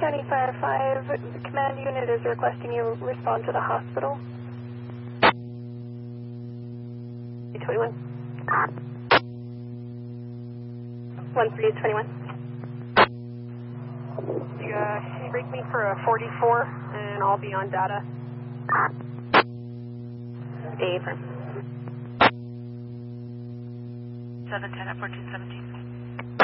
County Fire 5, the command unit is requesting you respond to the hospital. 21. 1-3-21. You break me for a 44, and I'll be on data. Affirm. 710 at 1417.